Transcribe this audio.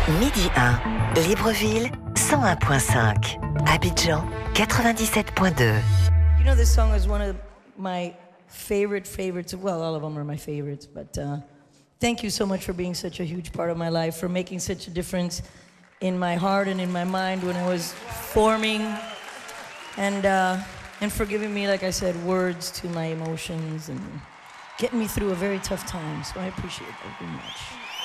Midi 1, Libreville, 101.5. Abidjan, 97.2. You know, this song is one of my favorites. Well, all of them are my favorites, but thank you so much for being such a huge part of my life, for making such a difference in my heart and in my mind when I was forming, and for giving me, like I said, words to my emotions and getting me through a very tough time. So I appreciate that very much.